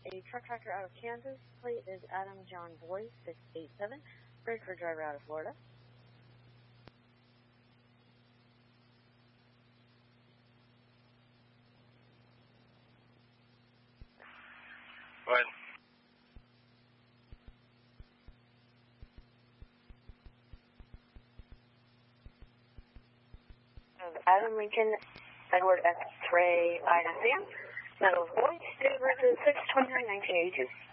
a truck tractor out of Kansas. Plate is Adam John Boy 687. Ready for driver out of Florida. What? Adam Lincoln, Edward X. Ray, Ida Sam. Metal Voice, date of birth is 6/29/1982.